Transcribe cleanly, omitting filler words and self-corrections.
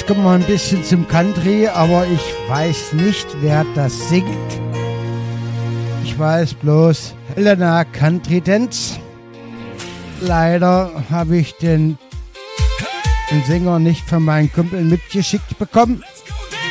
kommen wir ein bisschen zum Country, aber ich weiß nicht, wer das singt. Ich weiß bloß Helena Country Dance. Leider habe ich den Sänger nicht von meinen Kumpeln mitgeschickt bekommen.